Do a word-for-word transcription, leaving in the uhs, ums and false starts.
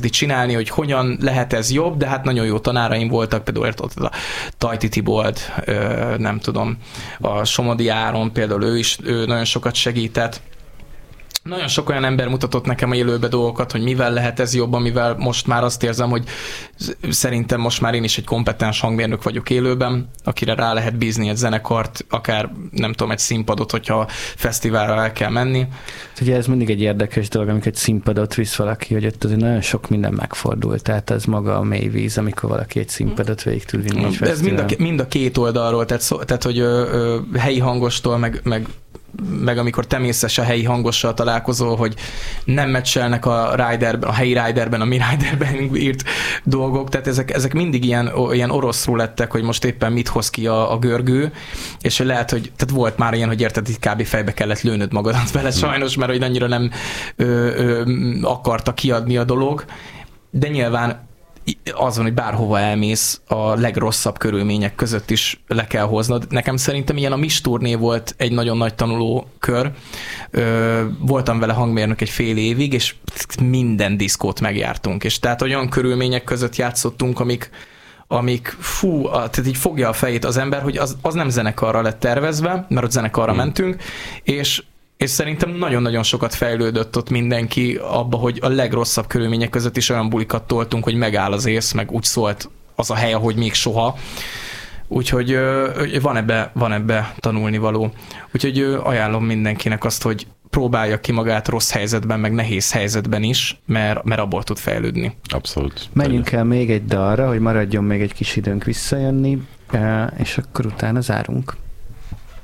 elkezdi csinálni, hogy hogyan lehet ez jobb, de hát nagyon jó tanáraim voltak, például ott a Tajti Tibold, nem tudom, a Somodi Áron például ő is ő nagyon sokat segített. Nagyon sok olyan ember mutatott nekem élőbe dolgokat, hogy mivel lehet ez jobb, amivel most már azt érzem, hogy szerintem most már én is egy kompetens hangmérnök vagyok élőben, akire rá lehet bízni egy zenekart, akár nem tudom, egy színpadot, hogyha fesztiválra el kell menni. Ugye ez mindig egy érdekes dolog, amikor egy színpadot visz valaki, hogy ott azért nagyon sok minden megfordul, tehát ez maga a mély víz, amikor valaki egy színpadot végig tud vinni egy fesztivál. Ez mind a, mind a két oldalról, tehát, szó, tehát hogy ö, ö, helyi hangostól, meg, meg meg amikor te mészes a helyi hangossal találkozol, hogy nem meccselnek a riderben, a helyi riderben, a mi riderben írt dolgok, tehát ezek, ezek mindig ilyen, ilyen orosz rulettek, hogy most éppen mit hoz ki a, a görgő, és hogy lehet, hogy tehát volt már ilyen, hogy érted, itt kb. Fejbe kellett lőnöd magadat vele sajnos, mert hogy annyira nem ö, ö, akarta kiadni a dolog, de nyilván az van, hogy bárhova elmész, a legrosszabb körülmények között is le kell hoznod. Nekem szerintem ilyen a Mis turné volt egy nagyon nagy tanulókör. Voltam vele hangmérnök egy fél évig, és minden diszkót megjártunk. És tehát olyan körülmények között játszottunk, amik, amik fú, tehát így fogja a fejét az ember, hogy az, az nem zenekarra lett tervezve, mert ott zenekarra hmm. mentünk, és és szerintem nagyon-nagyon sokat fejlődött ott mindenki abba, hogy a legrosszabb körülmények között is olyan bulikat toltunk, hogy megáll az ész, meg úgy szólt az a hely, ahogy még soha. Úgyhogy van ebbe, van ebbe tanulnivaló. Úgyhogy ajánlom mindenkinek azt, hogy próbálja ki magát rossz helyzetben, meg nehéz helyzetben is, mert, mert abból tud fejlődni. Abszolút. Menjünk el még egy dalra, hogy maradjon még egy kis időnk visszajönni, és akkor utána zárunk.